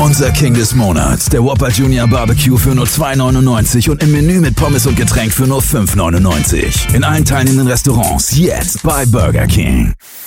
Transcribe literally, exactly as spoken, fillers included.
Unser King des Monats, der Whopper Junior Barbecue für nur zwei neunundneunzig und im Menü mit Pommes und Getränk für nur fünf neunundneunzig. In allen teilnehmenden Restaurants jetzt bei Burger King.